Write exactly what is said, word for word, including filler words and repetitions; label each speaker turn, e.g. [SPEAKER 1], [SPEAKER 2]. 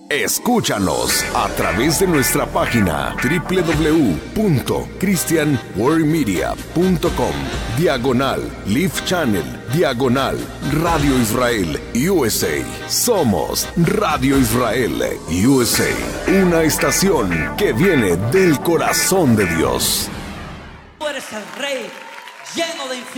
[SPEAKER 1] Escúchanos a través de nuestra página doble u doble u doble u punto christian world media punto com, diagonal Live Channel, diagonal Radio Israel U S A. Somos Radio Israel U S A, una estación que viene del corazón de Dios.
[SPEAKER 2] Tú eres el Rey lleno de infierno.